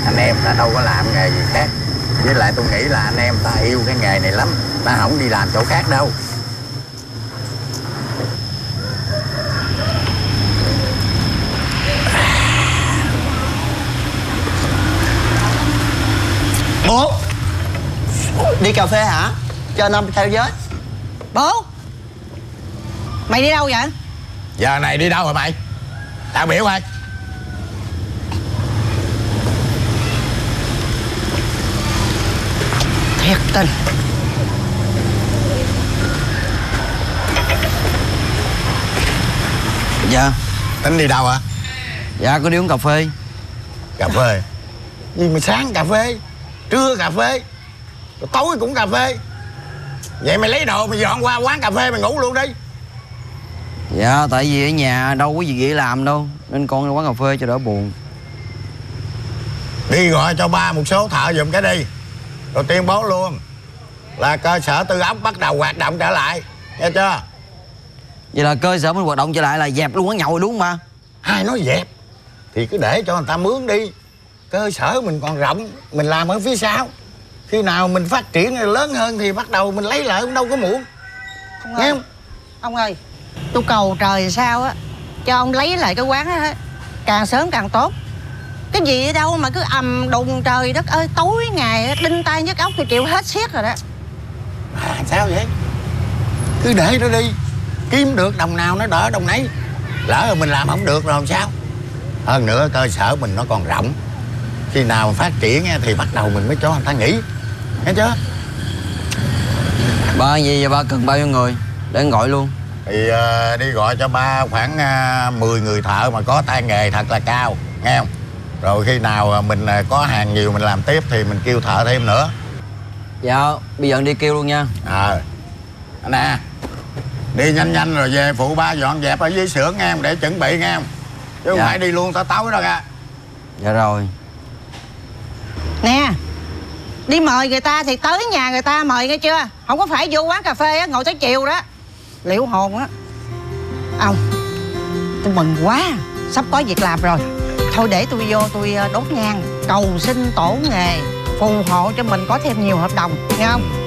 Anh em ta đâu có làm nghề gì khác. Với lại tôi nghĩ là anh em ta yêu cái nghề này lắm, ta không đi làm chỗ khác đâu. Bố đi cà phê hả? Cho Năm theo với. Bố, mày đi đâu vậy? Giờ này đi đâu rồi mày? Tao biểu mày. Thiệt tình. Dạ. Tính đi đâu hả? Dạ có đi uống cà phê. Cà phê? Gì mà sáng cà phê, trưa cà phê, rồi tối cũng cà phê. Vậy mày lấy đồ mày dọn qua quán cà phê mày ngủ luôn đi. Dạ tại vì ở nhà đâu có gì để làm đâu, nên con đi quán cà phê cho đỡ buồn. Đi gọi cho ba một số thợ giùm cái đi. Rồi tuyên bố luôn là cơ sở tư ốc bắt đầu hoạt động trở lại, nghe chưa? Vậy là cơ sở mình hoạt động trở lại là dẹp luôn quán nhậu rồi đúng không ba? Ai nói dẹp thì cứ để cho người ta mướn đi. Cơ sở mình còn rộng, mình làm ở phía sau. Khi nào mình phát triển lớn hơn thì bắt đầu mình lấy lại cũng đâu có muộn. Nghe không? Ông ơi, tôi cầu trời sao á cho ông lấy lại cái quán đó, càng sớm càng tốt. Cái gì ở đâu mà cứ ầm đùng trời đất ơi, tối ngày đinh tai nhức óc thì chịu hết xiết rồi đó. Sao vậy? Cứ để nó đi, kiếm được đồng nào nó đỡ đồng nấy. Lỡ rồi mình làm không được rồi làm sao? Hơn nữa cơ sở mình nó còn rộng. Khi nào phát triển thì bắt đầu mình mới cho người ta nghỉ, nghe chưa? Ba gì vậy ba, cần bao nhiêu người để anh gọi luôn? Thì đi gọi cho ba khoảng 10 người thợ mà có tay nghề thật là cao, nghe không? Rồi khi nào mình có hàng nhiều mình làm tiếp thì mình kêu thợ thêm nữa. Dạ bây giờ anh đi kêu luôn nha. Nè, đi nhanh nhanh rồi về phụ ba dọn dẹp ở dưới xưởng nghe không, để chuẩn bị nghe không, chứ không phải đi luôn tới tối đâu nha. Dạ rồi. Nè, đi mời người ta thì tới nhà người ta mời, nghe chưa? Không có phải vô quán cà phê á, ngồi tới chiều đó liệu hồn á. Ông, tôi mừng quá, sắp có việc làm rồi. Thôi để tôi vô tôi đốt nhang cầu xin tổ nghề phù hộ cho mình có thêm nhiều hợp đồng, nghe không?